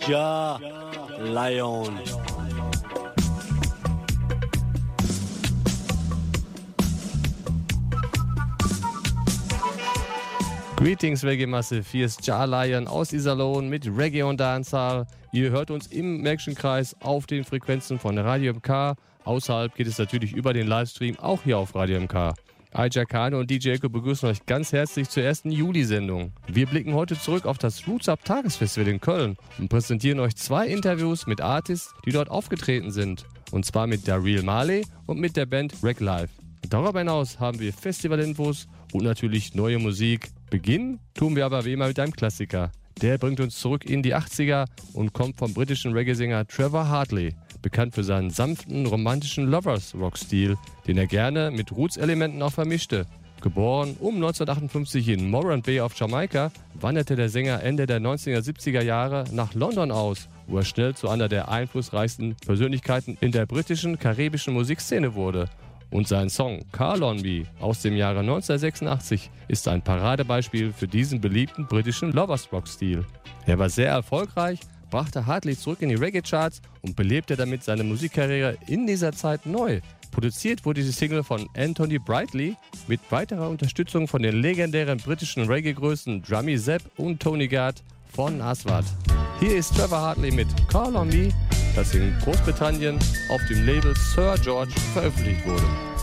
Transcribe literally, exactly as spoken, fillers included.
Ja Lion. Greetings Reggae Massive, hier ist Ja Lion aus Iserlohn mit Reggae und Dancehall. Ihr hört uns im Märkchenkreis auf den Frequenzen von Radio M K. Außerhalb geht es natürlich über den Livestream auch hier auf Radio M K. Aja Kane und D J Eko begrüßen euch ganz herzlich zur ersten Juli-Sendung. Wir blicken heute zurück auf das Roots Up Tagesfestival in Köln und präsentieren euch zwei Interviews mit Artists, die dort aufgetreten sind. Und zwar mit Daryl Marley und mit der Band Reg Live. Darüber hinaus haben wir Festivalinfos und natürlich neue Musik. Beginnen tun wir aber wie immer mit einem Klassiker. Der bringt uns zurück in die achtziger und kommt vom britischen Reggae-Sänger Trevor Hartley, bekannt für seinen sanften, romantischen Lovers-Rock-Stil, den er gerne mit Roots-Elementen auch vermischte. Geboren um neunzehnhundertachtundfünfzig in Morant Bay auf Jamaika, wanderte der Sänger Ende der neunzehnhundertsiebziger Jahre nach London aus, wo er schnell zu einer der einflussreichsten Persönlichkeiten in der britischen, karibischen Musikszene wurde. Und sein Song Call on Me aus dem Jahre neunzehnhundertsechsundachtzig ist ein Paradebeispiel für diesen beliebten britischen Lovers-Rock-Stil. Er war sehr erfolgreich, brachte Hartley zurück in die Reggae-Charts und belebte damit seine Musikkarriere in dieser Zeit neu. Produziert wurde die Single von Anthony Brightly mit weiterer Unterstützung von den legendären britischen Reggae-Größen Drummy Zepp und Tony Gard von Aswad. Hier ist Trevor Hartley mit Call on Me, das in Großbritannien auf dem Label Sir George veröffentlicht wurde.